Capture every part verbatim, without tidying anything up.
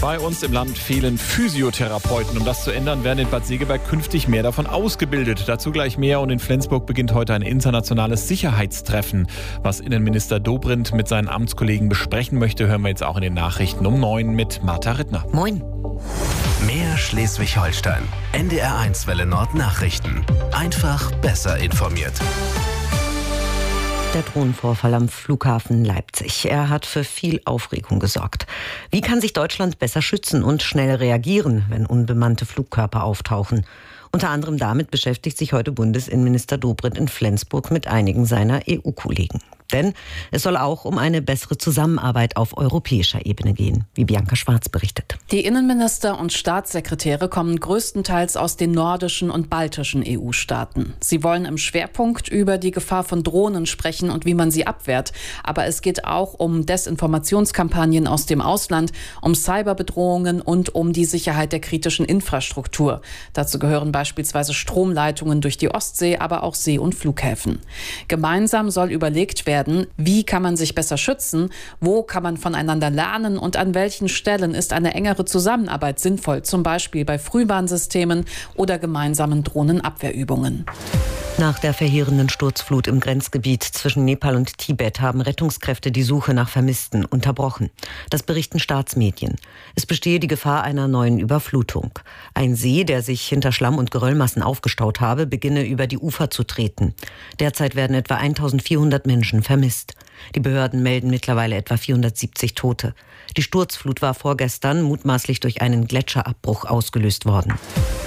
Bei uns im Land fehlen Physiotherapeuten. Um das zu ändern, werden in Bad Segeberg künftig mehr davon ausgebildet. Dazu gleich mehr. Und in Flensburg beginnt heute ein internationales Sicherheitstreffen. Was Innenminister Dobrindt mit seinen Amtskollegen besprechen möchte, hören wir jetzt auch in den Nachrichten um neun mit Martha Rittner. Moin. Mehr Schleswig-Holstein. N D R eins Welle Nord Nachrichten. Einfach besser informiert. Der Drohnenvorfall am Flughafen Leipzig. Er hat für viel Aufregung gesorgt. Wie kann sich Deutschland besser schützen und schnell reagieren, wenn unbemannte Flugkörper auftauchen? Unter anderem damit beschäftigt sich heute Bundesinnenminister Dobrindt in Flensburg mit einigen seiner E U-Kollegen. Denn es soll auch um eine bessere Zusammenarbeit auf europäischer Ebene gehen, wie Bianca Schwarz berichtet. Die Innenminister und Staatssekretäre kommen größtenteils aus den nordischen und baltischen E U-Staaten. Sie wollen im Schwerpunkt über die Gefahr von Drohnen sprechen und wie man sie abwehrt. Aber es geht auch um Desinformationskampagnen aus dem Ausland, um Cyberbedrohungen und um die Sicherheit der kritischen Infrastruktur. Dazu gehören beispielsweise Stromleitungen durch die Ostsee, aber auch See- und Flughäfen. Gemeinsam soll überlegt werden, wie kann man sich besser schützen, wo kann man voneinander lernen und an welchen Stellen ist eine engere Zusammenarbeit sinnvoll, zum Beispiel bei Frühwarnsystemen oder gemeinsamen Drohnenabwehrübungen. Nach der verheerenden Sturzflut im Grenzgebiet zwischen Nepal und Tibet haben Rettungskräfte die Suche nach Vermissten unterbrochen. Das berichten Staatsmedien. Es bestehe die Gefahr einer neuen Überflutung. Ein See, der sich hinter Schlamm- und Geröllmassen aufgestaut habe, beginne über die Ufer zu treten. Derzeit werden etwa eintausendvierhundert Menschen vermisst. Die Behörden melden mittlerweile etwa vierhundertsiebzig Tote. Die Sturzflut war vorgestern mutmaßlich durch einen Gletscherabbruch ausgelöst worden.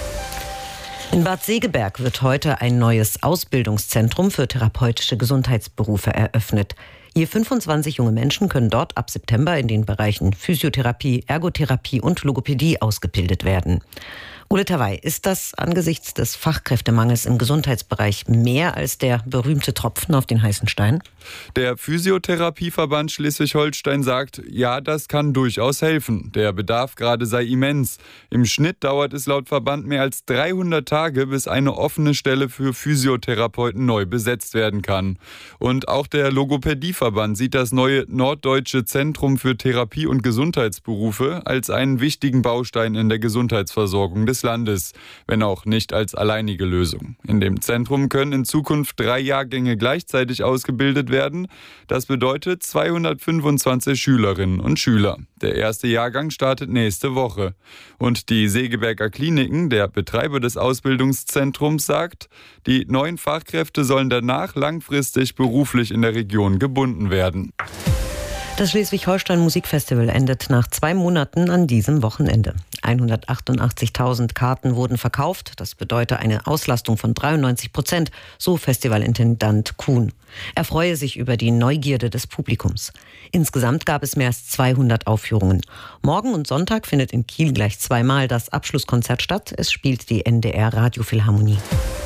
In Bad Segeberg wird heute ein neues Ausbildungszentrum für therapeutische Gesundheitsberufe eröffnet. Je fünfundzwanzig junge Menschen können dort ab September in den Bereichen Physiotherapie, Ergotherapie und Logopädie ausgebildet werden. Ole Tawey, ist das angesichts des Fachkräftemangels im Gesundheitsbereich mehr als der berühmte Tropfen auf den heißen Stein? Der Physiotherapieverband Schleswig-Holstein sagt, ja, das kann durchaus helfen. Der Bedarf gerade sei immens. Im Schnitt dauert es laut Verband mehr als dreihundert Tage, bis eine offene Stelle für Physiotherapeuten neu besetzt werden kann. Und auch der Logopädieverband sieht das neue Norddeutsche Zentrum für Therapie- und Gesundheitsberufe als einen wichtigen Baustein in der Gesundheitsversorgung des Landes, wenn auch nicht als alleinige Lösung. In dem Zentrum können in Zukunft drei Jahrgänge gleichzeitig ausgebildet werden. Das bedeutet zweihundertfünfundzwanzig Schülerinnen und Schüler. Der erste Jahrgang startet nächste Woche. Und die Segeberger Kliniken, der Betreiber des Ausbildungszentrums, sagt, die neuen Fachkräfte sollen danach langfristig beruflich in der Region gebunden werden. Das Schleswig-Holstein Musikfestival endet nach zwei Monaten an diesem Wochenende. hundertachtundachtzigtausend Karten wurden verkauft. Das bedeutet eine Auslastung von dreiundneunzig Prozent, so Festivalintendant Kuhn. Er freue sich über die Neugierde des Publikums. Insgesamt gab es mehr als zweihundert Aufführungen. Morgen und Sonntag findet in Kiel gleich zweimal das Abschlusskonzert statt. Es spielt die N D R Radiophilharmonie.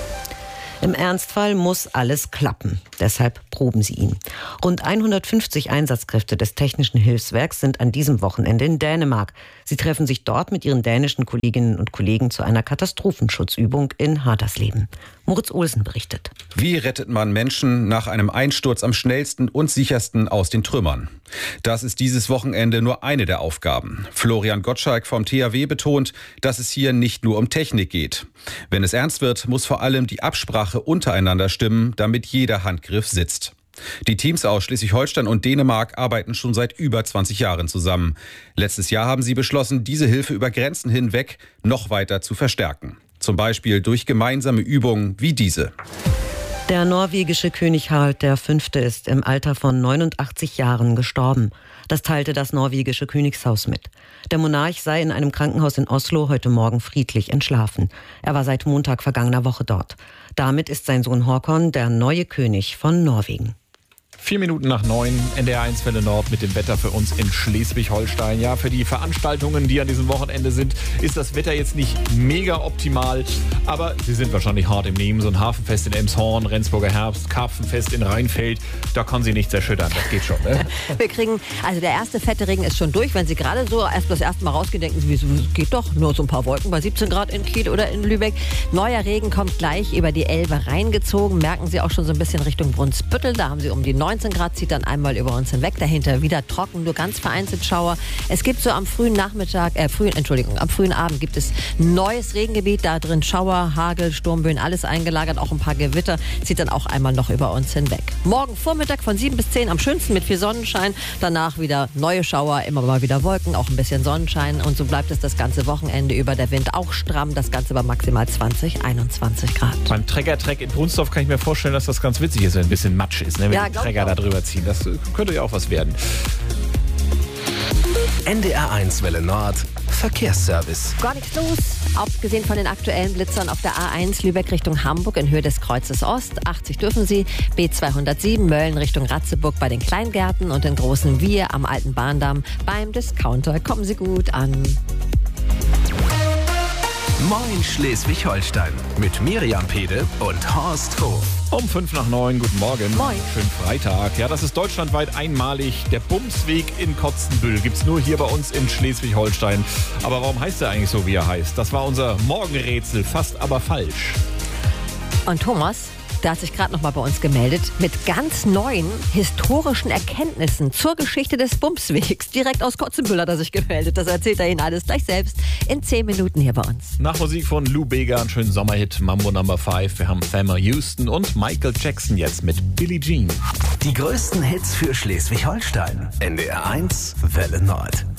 Im Ernstfall muss alles klappen. Deshalb proben sie ihn. Rund hundertfünfzig Einsatzkräfte des Technischen Hilfswerks sind an diesem Wochenende in Dänemark. Sie treffen sich dort mit ihren dänischen Kolleginnen und Kollegen zu einer Katastrophenschutzübung in Hadersleben. Moritz Olsen berichtet. Wie rettet man Menschen nach einem Einsturz am schnellsten und sichersten aus den Trümmern? Das ist dieses Wochenende nur eine der Aufgaben. Florian Gottschalk vom T H W betont, dass es hier nicht nur um Technik geht. Wenn es ernst wird, muss vor allem die Absprache untereinander stimmen, damit jeder Handgriff sitzt. Die Teams aus Schleswig-Holstein und Dänemark arbeiten schon seit über zwanzig Jahren zusammen. Letztes Jahr haben sie beschlossen, diese Hilfe über Grenzen hinweg noch weiter zu verstärken. Zum Beispiel durch gemeinsame Übungen wie diese. Der norwegische König Harald der Fünfte ist im Alter von neunundachtzig Jahren gestorben. Das teilte das norwegische Königshaus mit. Der Monarch sei in einem Krankenhaus in Oslo heute Morgen friedlich entschlafen. Er war seit Montag vergangener Woche dort. Damit ist sein Sohn Håkon der neue König von Norwegen. Vier Minuten nach neun, N D R eins Welle Nord mit dem Wetter für uns in Schleswig-Holstein. Ja, für die Veranstaltungen, die an diesem Wochenende sind, ist das Wetter jetzt nicht mega optimal. Aber sie sind wahrscheinlich hart im Nehmen. So ein Hafenfest in Elmshorn, Rendsburger Herbst, Karpfenfest in Rheinfeld. Da kann sie nichts erschüttern. Das geht schon, ne? Wir kriegen, also der erste fette Regen ist schon durch. Wenn Sie gerade so erst das erste Mal rausgehen, denken Sie, es geht doch nur so ein paar Wolken bei siebzehn Grad in Kiel oder in Lübeck. Neuer Regen kommt gleich über die Elbe reingezogen. Merken Sie auch schon so ein bisschen Richtung Brunsbüttel. Da haben Sie um die neun neunzehn Grad, zieht dann einmal über uns hinweg. Dahinter wieder trocken, nur ganz vereinzelt Schauer. Es gibt so am frühen Nachmittag, äh, frühen, Entschuldigung, am frühen Abend gibt es ein neues Regengebiet. Da drin Schauer, Hagel, Sturmböen, alles eingelagert. Auch ein paar Gewitter, zieht dann auch einmal noch über uns hinweg. Morgen Vormittag von sieben bis zehn am schönsten mit viel Sonnenschein. Danach wieder neue Schauer, immer mal wieder Wolken, auch ein bisschen Sonnenschein. Und so bleibt es das ganze Wochenende über, der Wind auch stramm. Das Ganze bei maximal zwanzig, einundzwanzig Grad. Beim Träger-Track in Brunsdorf kann ich mir vorstellen, dass das ganz witzig ist, wenn ein bisschen Matsch ist, ne? Wenn Ja, die glaub Träger ich da auch. drüber ziehen. Das könnte ja auch was werden. N D R eins Welle Nord Verkehrsservice. Gar nichts los. Abgesehen von den aktuellen Blitzern auf der A eins Lübeck Richtung Hamburg in Höhe des Kreuzes Ost. achtzig dürfen Sie. B zweihundertsieben Mölln Richtung Ratzeburg bei den Kleingärten und in Großen Wir am Alten Bahndamm beim Discounter. Kommen Sie gut an. Moin Schleswig-Holstein mit Miriam Pede und Horst Hof. Um fünf nach neun, guten Morgen. Moin. Schönen Freitag. Ja, das ist deutschlandweit einmalig. Der Bumsweg in Kotzenbüll gibt's nur hier bei uns in Schleswig-Holstein. Aber warum heißt er eigentlich so, wie er heißt? Das war unser Morgenrätsel, fast aber falsch. Und Thomas, der hat sich gerade noch mal bei uns gemeldet mit ganz neuen historischen Erkenntnissen zur Geschichte des Bumswegs. Direkt aus Kotzenbüll hat er sich gemeldet. Das erzählt er Ihnen alles gleich selbst in zehn Minuten hier bei uns. Nach Musik von Lou Bega, einen schönen Sommerhit, Mambo Number fünf. Wir haben Thelma Houston und Michael Jackson jetzt mit Billie Jean. Die größten Hits für Schleswig-Holstein. N D R eins Welle Nord.